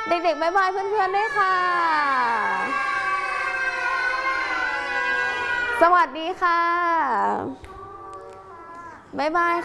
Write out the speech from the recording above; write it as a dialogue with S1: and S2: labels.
S1: เด็กๆบ๊ายบายเพื่อนๆด้วยค่ะสวัสดีค่ะบ๊ายบายค่ะ